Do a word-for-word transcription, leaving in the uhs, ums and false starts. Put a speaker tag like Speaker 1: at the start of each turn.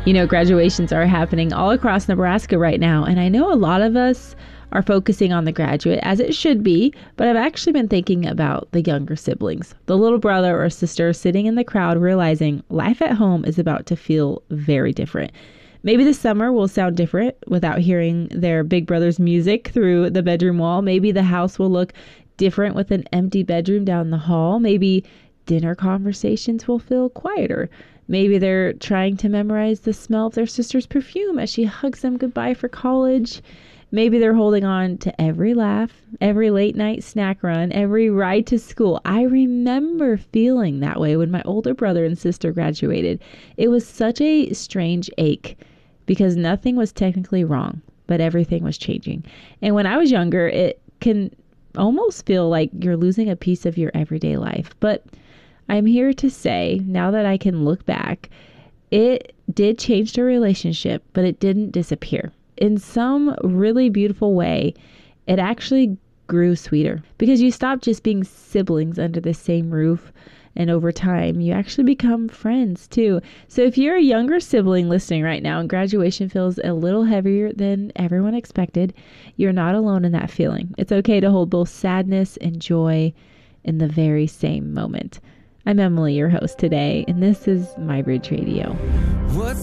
Speaker 1: You know, graduations are happening all across Nebraska right now, and I know a lot of us are focusing on the graduate, as it should be, but I've actually been thinking about the younger siblings, the little brother or sister sitting in the crowd realizing life at home is about to feel very different. Maybe the summer will sound different without hearing their big brother's music through the bedroom wall. Maybe the house will look different with an empty bedroom down the hall. Maybe dinner conversations will feel quieter. Maybe they're trying to memorize the smell of their sister's perfume as she hugs them goodbye for college. Maybe they're holding on to every laugh, every late night snack run, every ride to school. I remember feeling that way when my older brother and sister graduated. It was such a strange ache because nothing was technically wrong, but everything was changing. And when I was younger, it can almost feel like you're losing a piece of your everyday life. But I'm here to say, now that I can look back, it did change the relationship, but it didn't disappear. In some really beautiful way, it actually grew sweeter because you stop just being siblings under the same roof, and over time you actually become friends too. So if you're a younger sibling listening right now and graduation feels a little heavier than everyone expected, you're not alone in that feeling. It's okay to hold both sadness and joy in the very same moment. I'm Emily, your host today, and this is My Bridge Radio.
Speaker 2: What